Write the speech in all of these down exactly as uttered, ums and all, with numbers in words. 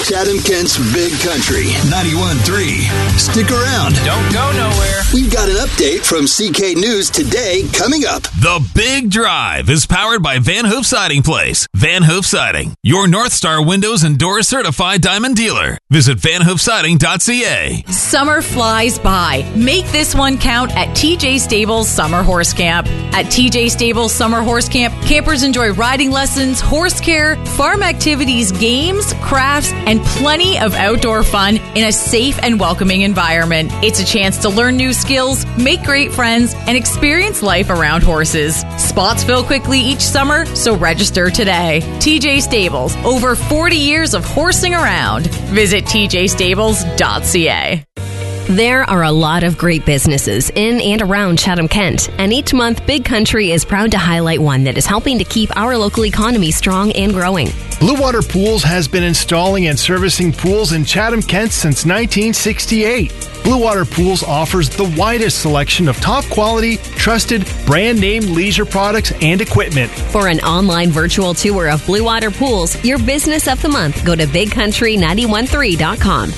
Chatham-Kent's Big Country, ninety-one point three. Stick around. Don't go nowhere. We've got an update from C K News Today coming up. The Big Drive is powered by Van Hoof Siding Place. Van Hoof Siding, your North Star Windows and Doors certified diamond dealer. Visit van hoof siding dot c a. Summer flies by. Make this one count at T J Stables Summer Horse Camp. At T J Stables Summer Horse Camp, campers enjoy riding lessons, horse care, farm activities, games, crafts, and plenty of outdoor fun in a safe and welcoming environment. It's a chance to learn new skills, make great friends, and experience life around horses. Spots fill quickly each summer, so register today. T J Stables, over forty years of horsing around. Visit t j stables dot c a. There are a lot of great businesses in and around Chatham-Kent, and each month Big Country is proud to highlight one that is helping to keep our local economy strong and growing. Blue Water Pools has been installing and servicing pools in Chatham-Kent since nineteen sixty-eight. Blue Water Pools offers the widest selection of top quality, trusted, brand name leisure products and equipment. For an online virtual tour of Blue Water Pools, your business of the month, go to big country nine one three dot com.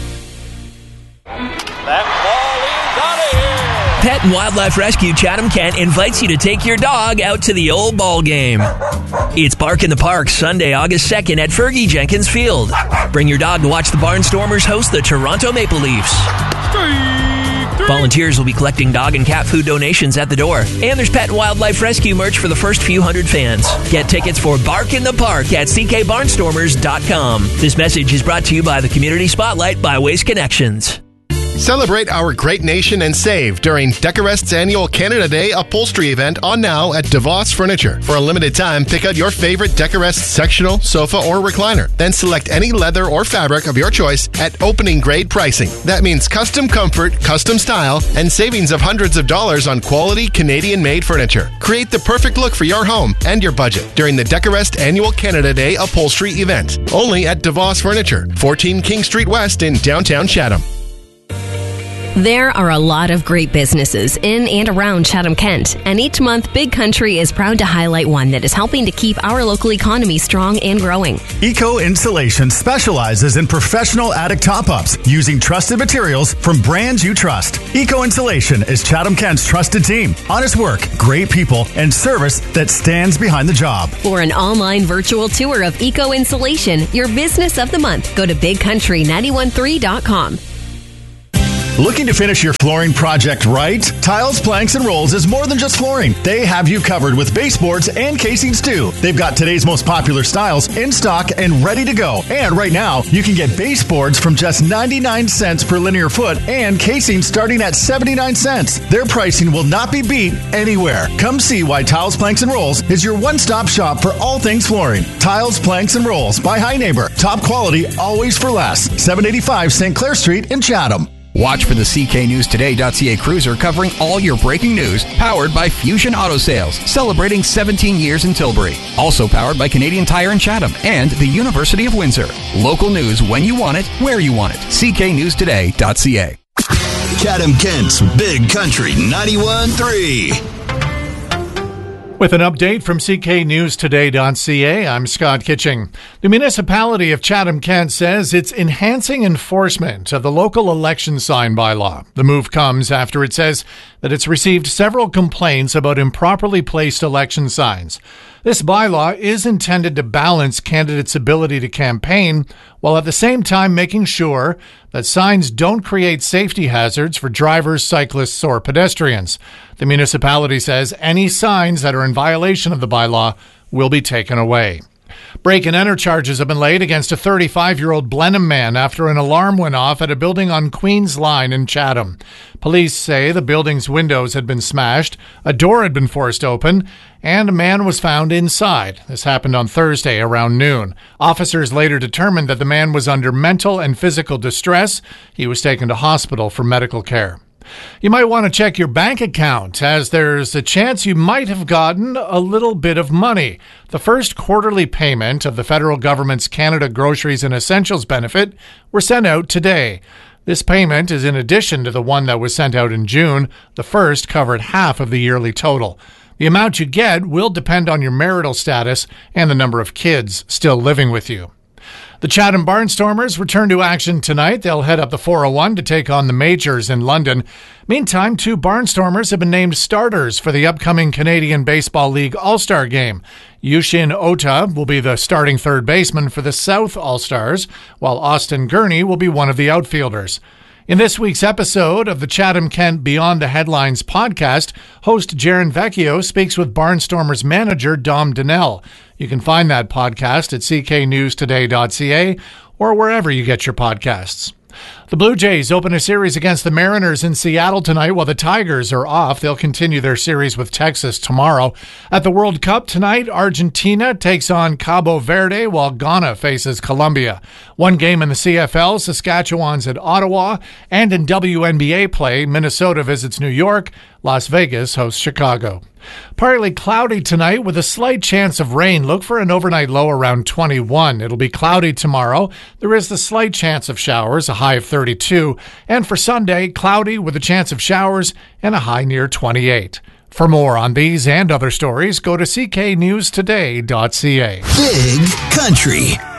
That ball is out of here. Pet and Wildlife Rescue Chatham-Kent invites you to take your dog out to the old ball game. It's Bark in the Park, Sunday, August second at Fergie Jenkins Field. Bring your dog to watch the Barnstormers host the Toronto Maple Leafs. Volunteers will be collecting dog and cat food donations at the door. And there's Pet and Wildlife Rescue merch for the first few hundred fans. Get tickets for Bark in the Park at c k barnstormers dot com. This message is brought to you by the Community Spotlight by Waste Connections. Celebrate our great nation and save during Decorest's annual Canada Day upholstery event on now at DeVos Furniture. For a limited time, pick out your favorite Decorest sectional, sofa, or recliner. Then select any leather or fabric of your choice at opening grade pricing. That means custom comfort, custom style, and savings of hundreds of dollars on quality Canadian-made furniture. Create the perfect look for your home and your budget during the Decorest annual Canada Day upholstery event. Only at DeVos Furniture, fourteen King Street West in downtown Chatham. There are a lot of great businesses in and around Chatham-Kent, and each month Big Country is proud to highlight one that is helping to keep our local economy strong and growing. Eco Insulation specializes in professional attic top-ups using trusted materials from brands you trust. Eco Insulation is Chatham-Kent's trusted team, honest work, great people, and service that stands behind the job. For an online virtual tour of Eco Insulation, your business of the month, go to big country nine one three dot com. Looking to finish your flooring project right? Tiles, Planks, and Rolls is more than just flooring. They have you covered with baseboards and casings too. They've got today's most popular styles in stock and ready to go. And right now, you can get baseboards from just ninety-nine cents per linear foot and casings starting at seventy-nine cents. Their pricing will not be beat anywhere. Come see why Tiles, Planks, and Rolls is your one-stop shop for all things flooring. Tiles, Planks, and Rolls by High Neighbor. Top quality, always for less. seven eighty-five Saint Clair Street in Chatham. Watch for the C K News Today dot c a cruiser covering all your breaking news, powered by Fusion Auto Sales, celebrating seventeen years in Tilbury. Also powered by Canadian Tire in Chatham and the University of Windsor. Local news when you want it, where you want it. c k news today dot c a. Chatham-Kent's Big Country, ninety-one point three. With an update from c k news today dot c a, I'm Scott Kitching. The municipality of Chatham-Kent says it's enhancing enforcement of the local election sign bylaw. The move comes after it says that it's received several complaints about improperly placed election signs. This bylaw is intended to balance candidates' ability to campaign while at the same time making sure that signs don't create safety hazards for drivers, cyclists, or pedestrians. The municipality says any signs that are in violation of the bylaw will be taken away. Break and enter charges have been laid against a thirty-five-year-old Blenheim man after an alarm went off at a building on Queen's Line in Chatham. Police say the building's windows had been smashed, a door had been forced open, and a man was found inside. This happened on Thursday around noon. Officers later determined that the man was under mental and physical distress. He was taken to hospital for medical care. You might want to check your bank account, as there's a chance you might have gotten a little bit of money. The first quarterly payment of the federal government's Canada Groceries and Essentials benefit were sent out today. This payment is in addition to the one that was sent out in June. The first covered half of the yearly total. The amount you get will depend on your marital status and the number of kids still living with you. The Chatham Barnstormers return to action tonight. They'll head up the four oh one to take on the Majors in London. Meantime, two Barnstormers have been named starters for the upcoming Canadian Baseball League All-Star Game. Yushin Ota will be the starting third baseman for the South All-Stars, while Austin Gurney will be one of the outfielders. In this week's episode of the Chatham-Kent Beyond the Headlines podcast, host Jaron Vecchio speaks with Barnstormers manager Dom Donnell. You can find that podcast at c k news today dot c a or wherever you get your podcasts. The Blue Jays open a series against the Mariners in Seattle tonight while the Tigers are off. They'll continue their series with Texas tomorrow. At the World Cup tonight, Argentina takes on Cabo Verde while Ghana faces Colombia. One game in the C F L, Saskatchewan's at Ottawa. And in W N B A play, Minnesota visits New York. Las Vegas hosts Chicago. Partly cloudy tonight with a slight chance of rain. Look for an overnight low around twenty-one. It'll be cloudy tomorrow. There is the slight chance of showers, a high of thirty-two. And for Sunday, cloudy with a chance of showers and a high near twenty-eight. For more on these and other stories, go to c k news today dot c a. Big Country.